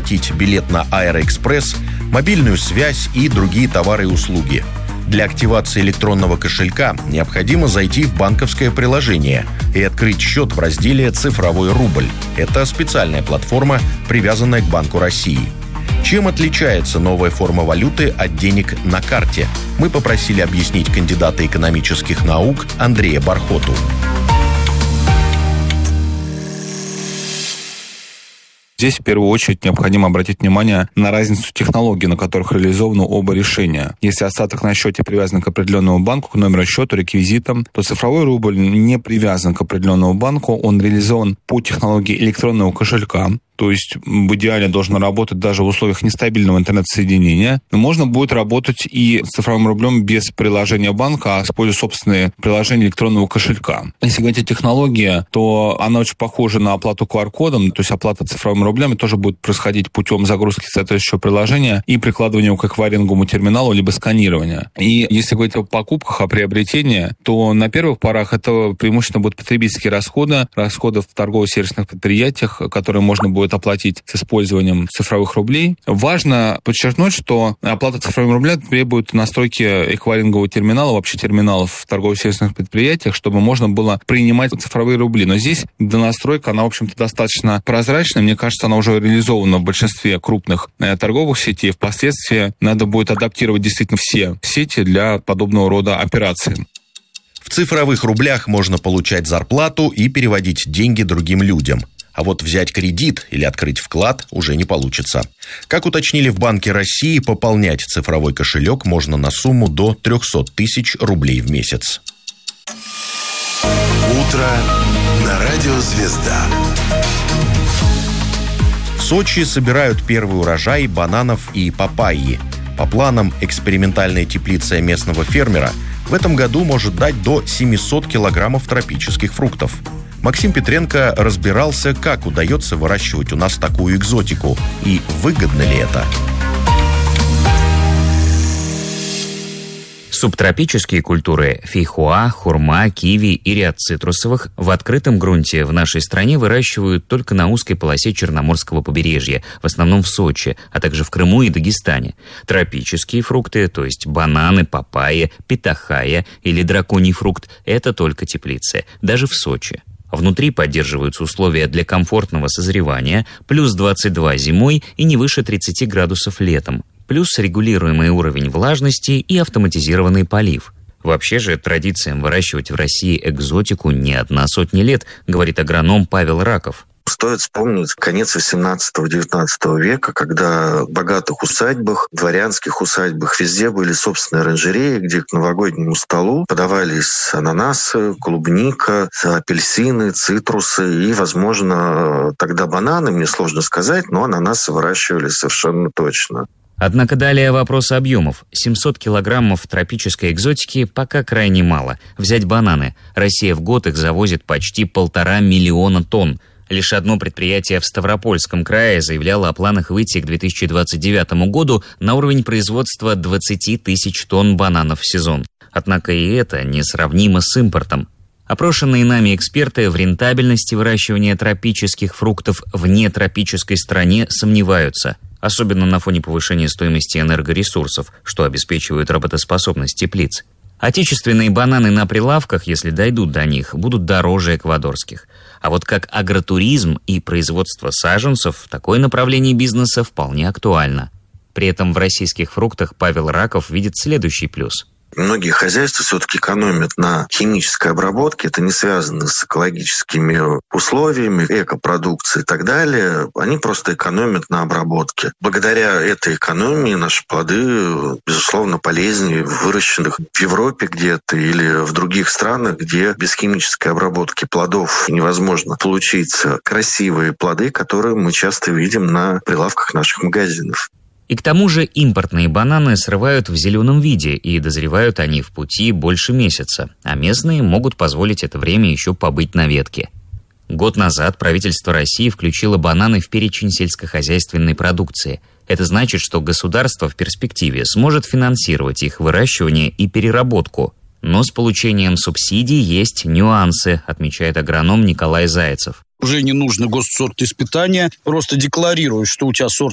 оплатить билет на Аэроэкспресс, мобильную связь и другие товары и услуги. Для активации электронного кошелька необходимо зайти в банковское приложение и открыть счет в разделе «Цифровой рубль». Это специальная платформа, привязанная к Банку России. Чем отличается новая форма валюты от денег на карте? Мы попросили объяснить кандидата экономических наук Андрея Бархоту. Здесь в первую очередь необходимо обратить внимание на разницу технологий, на которых реализованы оба решения. Если остаток на счете привязан к определенному банку, к номеру счета, реквизитам, то цифровой рубль не привязан к определенному банку, он реализован по технологии электронного кошелька. То есть в идеале должен работать даже в условиях нестабильного интернет-соединения. Но можно будет работать и с цифровым рублем без приложения банка, а используя собственные приложения электронного кошелька. Если говорить о технологии, то она очень похожа на оплату QR-кодом, то есть оплата цифровыми рублями тоже будет происходить путем загрузки соответствующего приложения и прикладывания его к эквайринговому терминалу, либо сканирования. И если говорить о покупках, о приобретении, то на первых порах это преимущественно будут потребительские расходы в торгово-сервисных предприятиях, которые можно будет оплатить с использованием цифровых рублей. Важно подчеркнуть, что оплата цифровыми рублями требует настройки эквайрингового терминала, вообще терминалов в торгово-сервисных предприятиях, чтобы можно было принимать цифровые рубли. Но здесь донастройка, она, в общем-то, достаточно прозрачная. Мне кажется, она уже реализована в большинстве крупных торговых сетей. Впоследствии надо будет адаптировать действительно все сети для подобного рода операций. В цифровых рублях можно получать зарплату и переводить деньги другим людям. А вот взять кредит или открыть вклад уже не получится. Как уточнили в Банке России, пополнять цифровой кошелек можно на сумму до 300 тысяч рублей в месяц. Утро на радио «Звезда». В Сочи собирают первый урожай бананов и папайи. По планам, экспериментальная теплица местного фермера в этом году может дать до 700 килограммов тропических фруктов. Максим Петренко разбирался, как удается выращивать у нас такую экзотику и выгодно ли это. Субтропические культуры – фейхоа, хурма, киви и ряд цитрусовых в открытом грунте в нашей стране выращивают только на узкой полосе Черноморского побережья, в основном в Сочи, а также в Крыму и Дагестане. Тропические фрукты, то есть бананы, папайя, питахайя или драконий фрукт – это только теплицы, даже в Сочи. Внутри поддерживаются условия для комфортного созревания, плюс 22 зимой и не выше 30 градусов летом, плюс регулируемый уровень влажности и автоматизированный полив. Вообще же традициям выращивать в России экзотику не одна сотня лет, говорит агроном Павел Раков. Стоит вспомнить конец 18-19 века, когда в богатых усадьбах, дворянских усадьбах везде были собственные оранжереи, где к новогоднему столу подавались ананасы, клубника, апельсины, цитрусы и, возможно, тогда бананы, мне сложно сказать, но ананасы выращивали совершенно точно. Однако далее вопрос объемов. 700 килограммов тропической экзотики пока крайне мало. Взять бананы. Россия в год их завозит почти 1,5 миллиона тонн. Лишь одно предприятие в Ставропольском крае заявляло о планах выйти к 2029 году на уровень производства 20 тысяч тонн бананов в сезон. Однако и это несравнимо с импортом. Опрошенные нами эксперты в рентабельности выращивания тропических фруктов в нетропической стране сомневаются, особенно на фоне повышения стоимости энергоресурсов, что обеспечивает работоспособность теплиц. Отечественные бананы на прилавках, если дойдут до них, будут дороже эквадорских. А вот как агротуризм и производство саженцев, такое направление бизнеса вполне актуально. При этом в российских фруктах Павел Раков видит следующий плюс. Многие хозяйства все-таки экономят на химической обработке, это не связано с экологическими условиями, экопродукцией и так далее. Они просто экономят на обработке. Благодаря этой экономии наши плоды, безусловно, полезнее выращенных в Европе где-то или в других странах, где без химической обработки плодов невозможно получить красивые плоды, которые мы часто видим на прилавках наших магазинов. И к тому же импортные бананы срывают в зеленом виде, и дозревают они в пути больше месяца, а местные могут позволить это время еще побыть на ветке. Год назад правительство России включило бананы в перечень сельскохозяйственной продукции. Это значит, что государство в перспективе сможет финансировать их выращивание и переработку. Но с получением субсидий есть нюансы, отмечает агроном Николай Зайцев. Уже не нужно госсортиспытания, просто декларируешь, что у тебя сорт